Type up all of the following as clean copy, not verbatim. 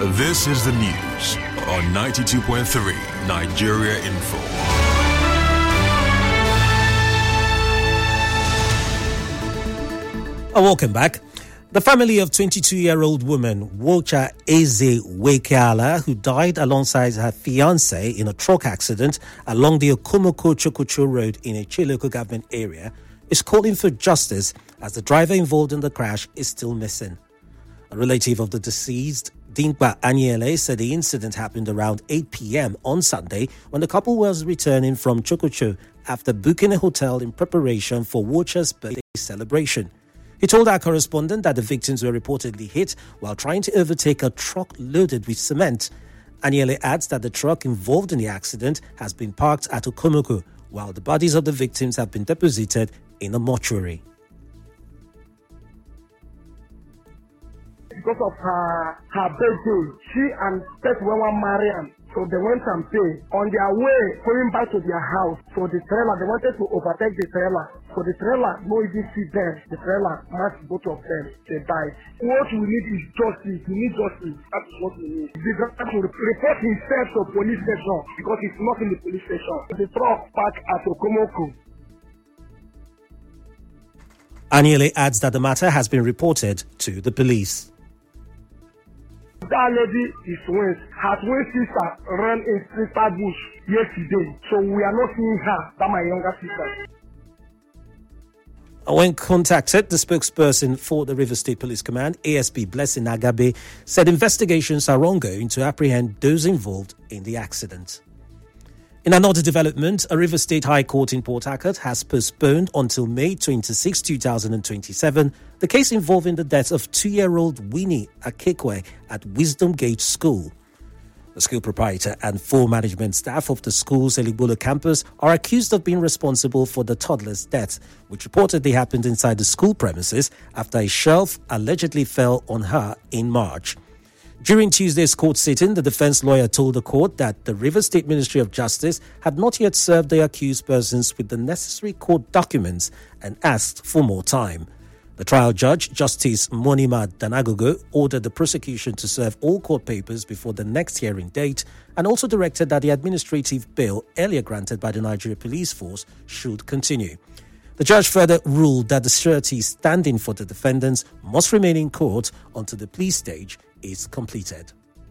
This is the news on 92.3 Nigeria Info. Welcome back. The family of 22-year-old woman Wocha Eze Wekeala, who died alongside her fiancé in a truck accident along the Okomoko-Chokocho Road in a Che local government area, is calling for justice as the driver involved in the crash is still missing. A relative of the deceased, Dinkwa Aniele, said the incident happened around 8 p.m. on Sunday when the couple was returning from Chokocho after booking a hotel in preparation for Wocha's birthday celebration. He told our correspondent that the victims were reportedly hit while trying to overtake a truck loaded with cement. Aniele adds that the truck involved in the accident has been parked at Okomoko, while the bodies of the victims have been deposited in a mortuary. Because of her birthday, she and Petwewa Mariam, so they went and paid. On their way, going back to their house, so the trailer, they wanted to overtake the trailer. So the trailer, no easy see them. The trailer matched both of them. They died. What we need is justice. We need justice. That is what we need. The driver should report himself to police station because he's not in the police station. The truck parked at Okomoko. Aniele adds that the matter has been reported to the police. That lady is twins. Her twin sister ran in Crystal Bush yesterday. So we are not seeing her. That's my younger sister. When contacted, the spokesperson for the Rivers State Police Command, ASP Blessing Agabe, said investigations are ongoing to apprehend those involved in the accident. In another development, a Rivers State High Court in Port Harcourt has postponed until May 26, 2027, the case involving the death of 2-year-old Winnie Akekwe at Wisdom Gate School. The school proprietor and 4 management staff of the school's Eligbolo campus are accused of being responsible for the toddler's death, which reportedly happened inside the school premises after a shelf allegedly fell on her in March. During Tuesday's court sitting, the defense lawyer told the court that the Rivers State Ministry of Justice had not yet served the accused persons with the necessary court documents and asked for more time. The trial judge, Justice Monima Danagogo, ordered the prosecution to serve all court papers before the next hearing date and also directed that the administrative bail earlier granted by the Nigeria Police Force should continue. The judge further ruled that the surety standing for the defendants must remain in court until the plea stage is completed.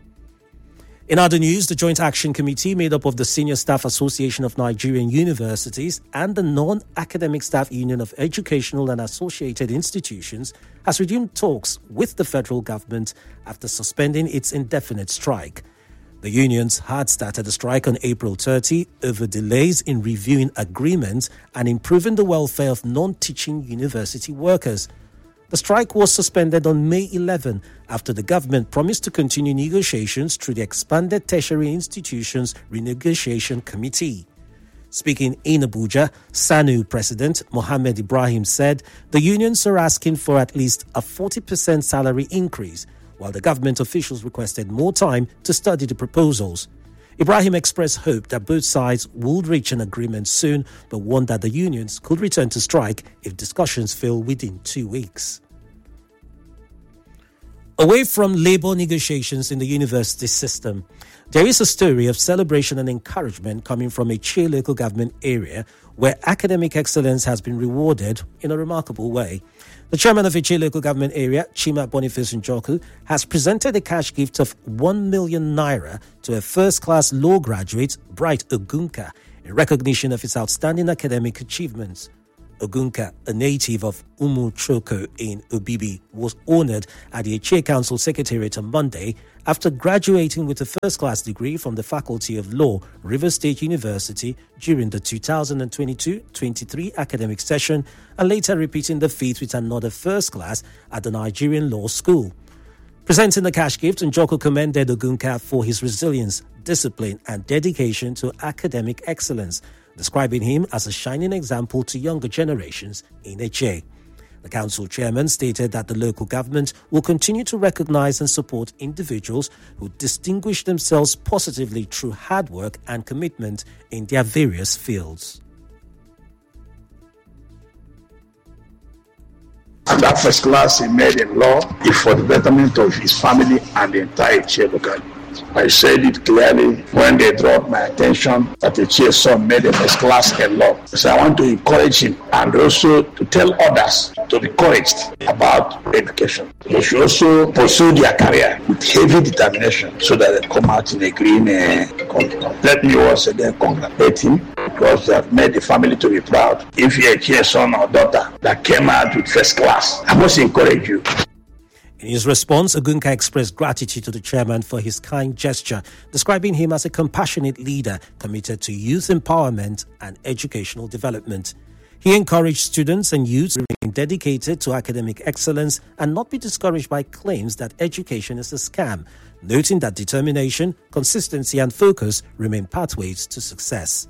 In other news, the Joint Action Committee, made up of the Senior Staff Association of Nigerian Universities and the Non-Academic Staff Union of Educational and Associated Institutions, has resumed talks with the federal government after suspending its indefinite strike. The unions had started a strike on April 30 over delays in reviewing agreements and improving the welfare of non-teaching university workers. The strike was suspended on May 11 after the government promised to continue negotiations through the expanded Tertiary Institutions Renegotiation Committee. Speaking in Abuja, SANU President Mohammed Ibrahim said the unions are asking for at least a 40% salary increase, while the government officials requested more time to study the proposals. Ibrahim expressed hope that both sides would reach an agreement soon, but warned that the unions could return to strike if discussions fail within 2 weeks. Away from labour negotiations in the university system, there is a story of celebration and encouragement coming from a Che local government area where academic excellence has been rewarded in a remarkable way. The chairman of a Che local government area, Chima Boniface Njoku, has presented a cash gift of 1 million naira to a first-class law graduate, Bright Ogunka, in recognition of his outstanding academic achievements. Ogunka, a native of Umuchoko in Obibi, was honored at the Che Council Secretariat on Monday after graduating with a first-class degree from the Faculty of Law, Rivers State University, during the 2022-23 academic session, and later repeating the feat with another first class at the Nigerian Law School. Presenting the cash gift, Njoku commended Ogunka for his resilience, discipline, and dedication to academic excellence, describing him as a shining example to younger generations in Eche. The council chairman stated that the local government will continue to recognize and support individuals who distinguish themselves positively through hard work and commitment in their various fields. And that first class he made in law is for the betterment of his family and the entire Ichie locality. I said it clearly when they brought my attention that the Ichie's son made a first class in law. So I want to encourage him and also to tell others to be encouraged about education. They should also pursue their career with heavy determination so that they come out in a green country. Let me once again congratulate him because they have made the family to be proud. If you're a Ichie's son or daughter that came out with first class, I must encourage you. In his response, Ogunka expressed gratitude to the chairman for his kind gesture, describing him as a compassionate leader committed to youth empowerment and educational development. He encouraged students and youths to remain dedicated to academic excellence and not be discouraged by claims that education is a scam, noting that determination, consistency and focus remain pathways to success.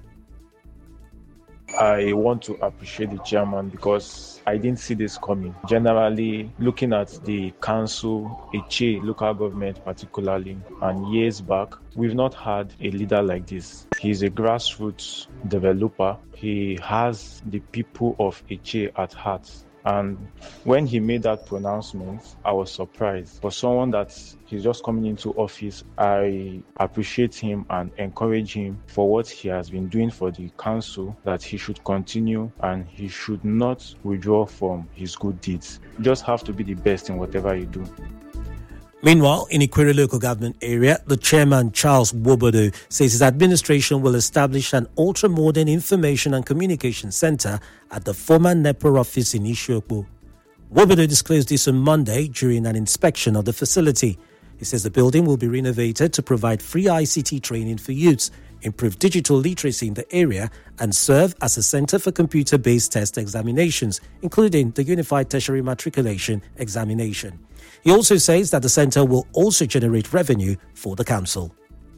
I want to appreciate the chairman because I didn't see this coming. Generally, looking at the council, Ichie local government particularly, and years back, we've not had a leader like this. He's a grassroots developer. He has the people of Ichie at heart. And when he made that pronouncement, I was surprised. For someone that he's just coming into office, I appreciate him and encourage him for what he has been doing for the council, that he should continue and he should not withdraw from his good deeds. You just have to be the best in whatever you do. Meanwhile, in Ikwere local government area, the chairman, Charles Wobodo, says his administration will establish an ultra-modern information and communication center at the former NEPA office in Isiokpo. Wobodo disclosed this on Monday during an inspection of the facility. He says the building will be renovated to provide free ICT training for youths, improve digital literacy in the area, and serve as a center for computer-based test examinations, including the Unified Tertiary Matriculation Examination. He also says that the centre will also generate revenue for the council.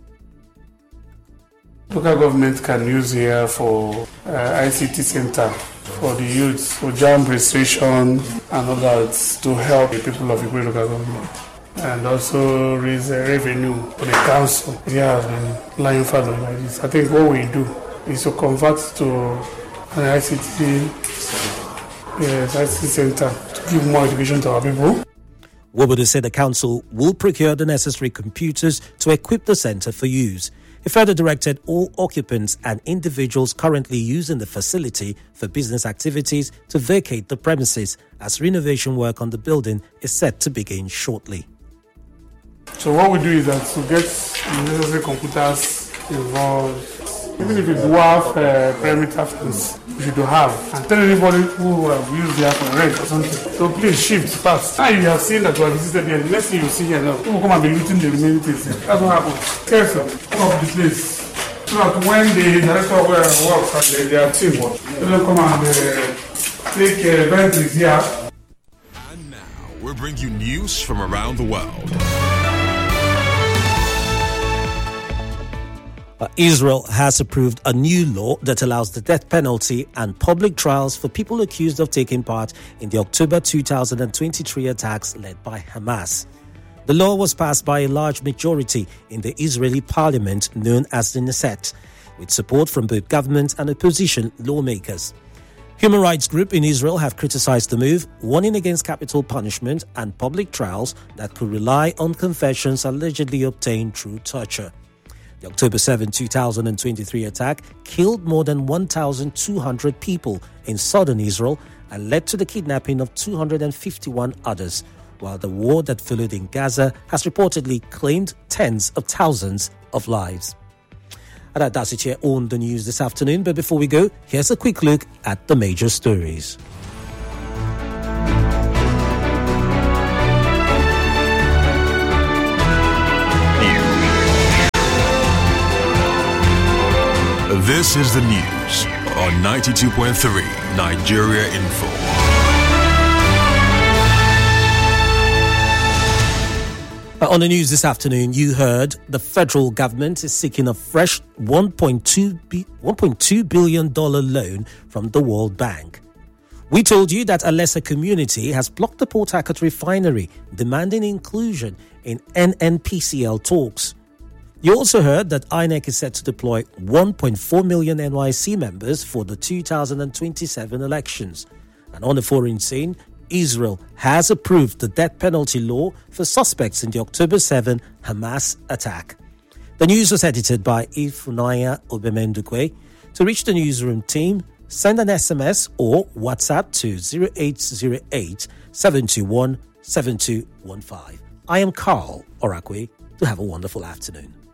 Local government can use here for ICT center for the youth, for JAMB registration and others to help the people of Ikwere local government and also raise revenue for the council. We have been lying further like this. I think what we do is to convert to an ICT center to give more education to our people. Wobodo said the council will procure the necessary computers to equip the centre for use. He further directed all occupants and individuals currently using the facility for business activities to vacate the premises, as renovation work on the building is set to begin shortly. So what we do is that to get the necessary computers involved, even if you do have perimeter fence, we should have. And tell anybody who have used there for rent or something. So please shift fast. Now you have seen that we have visited here. The next thing you see here now, people come and be looting the remaining things. That's what happens. Careful of the place. So that when the director of works and their team, they don't come and take benefits here. And now we'll bring you news from around the world. Israel has approved a new law that allows the death penalty and public trials for people accused of taking part in the October 2023 attacks led by Hamas. The law was passed by a large majority in the Israeli parliament known as the Knesset, with support from both government and opposition lawmakers. Human rights groups in Israel have criticized the move, warning against capital punishment and public trials that could rely on confessions allegedly obtained through torture. The October 7, 2023 attack killed more than 1,200 people in southern Israel and led to the kidnapping of 251 others, while the war that followed in Gaza has reportedly claimed tens of thousands of lives. And that's it here on the news this afternoon. But before we go, here's a quick look at the major stories. This is the news on 92.3 Nigeria Info. On the news this afternoon, you heard the federal government is seeking a fresh $1.2 billion loan from the World Bank. We told you that a lesser community has blocked the Port Harcourt refinery, demanding inclusion in NNPCL talks. You also heard that INEC is set to deploy 1.4 million NYC members for the 2027 elections. And on the foreign scene, Israel has approved the death penalty law for suspects in the October 7 Hamas attack. The news was edited by Ifunanya Obemendukwe. To reach the newsroom team, send an SMS or WhatsApp to 0808 721 7215. I am Carl Orakwe. Do have a wonderful afternoon.